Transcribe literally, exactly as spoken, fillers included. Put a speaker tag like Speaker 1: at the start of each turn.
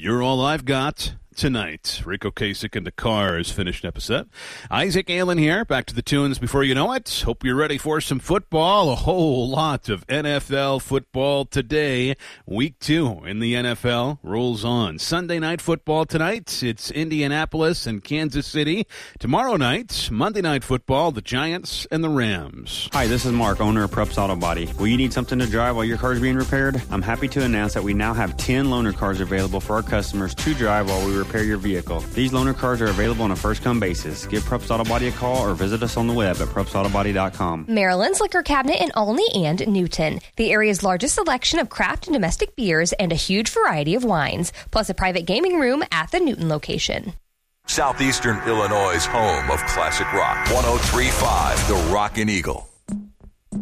Speaker 1: You're All I've Got tonight. Rico Kasich and the Cars finished an episode. Isaac Allen here, back to the tunes before you know it. Hope you're ready for some football. A whole lot of N F L football today. Week two in the N F L rolls on. Sunday night football tonight. It's Indianapolis and Kansas City. Tomorrow night, Monday night football, the Giants and the Rams.
Speaker 2: Hi, this is Mark, owner of Preps Auto Body. Will you need something to drive while your car is being repaired? I'm happy to announce that we now have ten loaner cars available for our customers to drive while we repair your vehicle. These loaner cars are available on a first-come basis. Give Preps Auto Body a call or visit us on the web at preps auto body dot com.
Speaker 3: Maryland's Liquor Cabinet in Olney and Newton. The area's largest selection of craft and domestic beers and a huge variety of wines, plus a private gaming room at the Newton location.
Speaker 4: Southeastern Illinois' home of classic rock. one oh three point five The Rockin' Eagle.